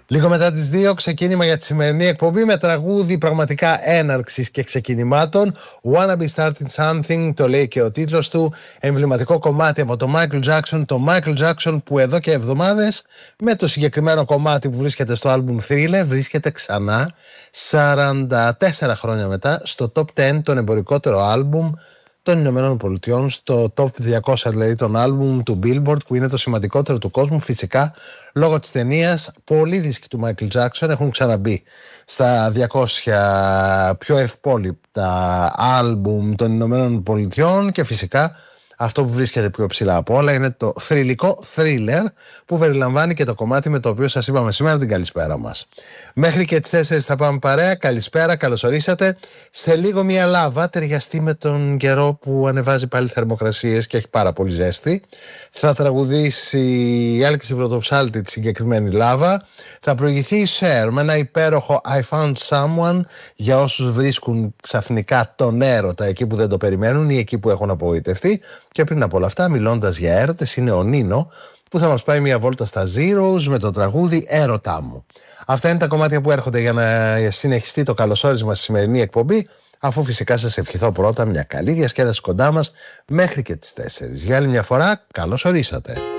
Λίγο μετά τις 2, ξεκίνημα για τη σημερινή εκπομπή με τραγούδι πραγματικά έναρξης και ξεκινημάτων. Wanna be starting something, το λέει και ο τίτλος του. Εμβληματικό κομμάτι από το Michael Jackson. Το Michael Jackson που εδώ και εβδομάδες με το συγκεκριμένο κομμάτι που βρίσκεται στο album Thriller βρίσκεται ξανά 44 χρόνια μετά στο top 10 τον εμπορικότερο album των Ηνωμένων Πολιτειών, στο top 200 δηλαδή των άλμπουμ του Billboard, που είναι το σημαντικότερο του κόσμου. Φυσικά λόγω της ταινίας πολλοί δίσκοι του Michael Jackson έχουν ξαναμπεί στα 200 πιο ευπόλοιπτα άλμπουμ των Ηνωμένων Πολιτειών και φυσικά αυτό που βρίσκεται πιο ψηλά από όλα είναι το θρυλικό Thriller, που περιλαμβάνει και το κομμάτι με το οποίο σας είπαμε σήμερα την καλησπέρα μας. Μέχρι και τις 4 θα πάμε παρέα. Καλησπέρα, καλώς ορίσατε. Σε λίγο μια λάβα, ταιριαστεί με τον καιρό που ανεβάζει πάλι θερμοκρασίες και έχει πάρα πολύ ζέστη. Θα τραγουδήσει η Άλκηση Πρωτοψάλτη τη συγκεκριμένη λάβα. Θα προηγηθεί η Cher με ένα υπέροχο I Found Someone για όσους βρίσκουν ξαφνικά τον έρωτα εκεί που δεν το περιμένουν ή εκεί που έχουν απογοητευτεί. Και πριν από όλα αυτά, μιλώντας για έρωτες, είναι ο Νίνο που θα μας πάει μια βόλτα στα Zeros με το τραγούδι «Έρωτά μου». Αυτά είναι τα κομμάτια που έρχονται για να συνεχιστεί το καλωσόρισμα στη σημερινή εκπομπή, αφού φυσικά σας ευχηθώ πρώτα μια καλή διασκέδαση κοντά μας μέχρι και τις 4. Για άλλη μια φορά, καλώς ορίσατε.